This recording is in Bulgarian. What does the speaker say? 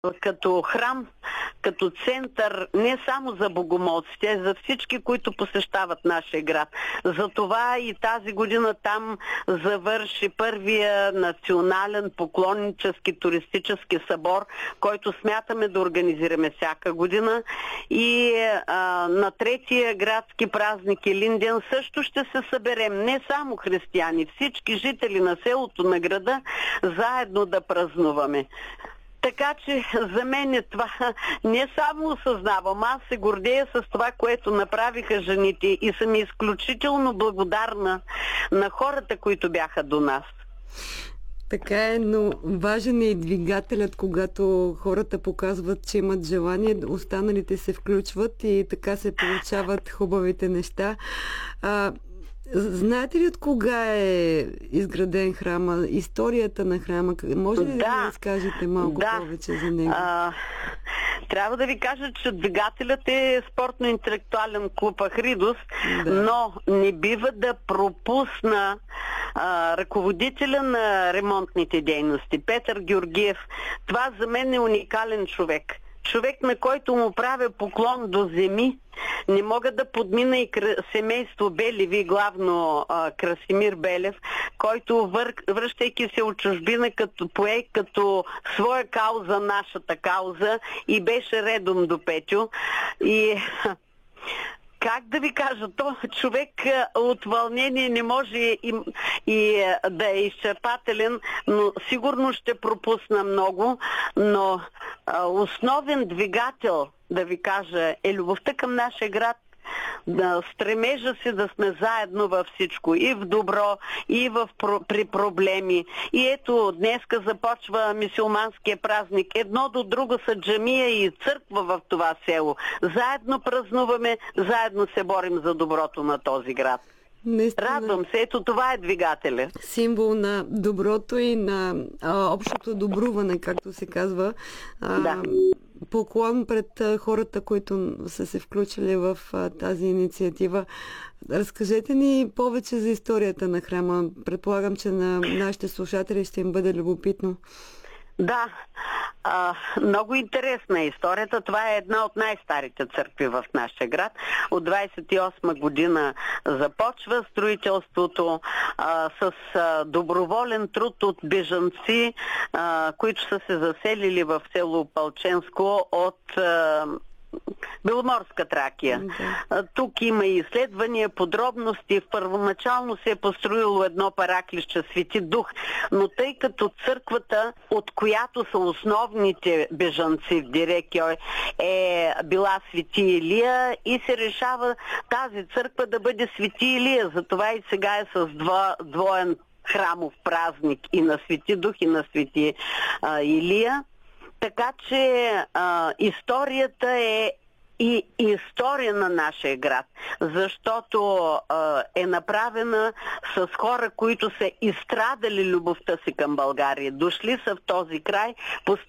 като храм, като център не само за богомолците, а за всички, които посещават нашия град. Затова и тази година там завърши първия национален поклоннически туристически събор, който смятаме да организираме всяка година. И на третия градски празник Илинден също ще се съберем, не само християни, всички жители на селото, на града, заедно да празнуваме. Така че за мен е това не само осъзнавам, аз се гордея с това, което направиха жените и съм изключително благодарна на хората, които бяха до нас. Така е, но важен е и двигателят, когато хората показват, че имат желание, останалите се включват и така се получават хубавите неща. Знаете ли от кога е изграден храма? Историята на храма? Може ли да ни разкажете малко повече за него? Трябва да ви кажа, че двигателят е спортно-интелектуален клуб Ахридос, но не бива да пропусна ръководителя на ремонтните дейности, Петър Георгиев. Това за мен е уникален човек. Човек, на който му правя поклон до земи. Не мога да подмина и семейство Белеви, главно Красимир Белев, който връщайки се от чужбина като своя кауза, нашата кауза, и беше редом до Петю. И как да ви кажа, то човек от вълнение не може и да е изчерпателен, но сигурно ще пропусна много, но основен двигател, да ви кажа, е любовта към нашия град, да стремежа си да сме заедно във всичко, и в добро, и при проблеми. И ето, днеска започва мюсюлманския празник. Едно до друго са джамия и църква в това село. Заедно празнуваме, заедно се борим за доброто на този град. Наистина. Радвам се, ето това е двигателя. Символ на доброто и на общото добруване, както се казва. Поклон пред хората, които са се включили в тази инициатива. Разкажете ни повече за историята на храма. Предполагам, че на нашите слушатели ще им бъде любопитно. Да, много интересна е историята. Това е една от най-старите църкви в нашия град. От 28 година започва строителството с доброволен труд от бежанци, които са се заселили в село Палченско от Беломорска Тракия. Тук има и изследвания, подробности. Първоначално се е построило едно параклище Свети Дух, но тъй като църквата, от която са основните бежанци в Дирекьой, е била Свети Илия, и се решава тази църква да бъде Свети Илия. Затова и сега е с двоен храмов празник, и на Свети Дух, и на Свети Илия. Така че историята е и история на нашия град, защото е направена с хора, които са изстрадали любовта си към България. Дошли са в този край,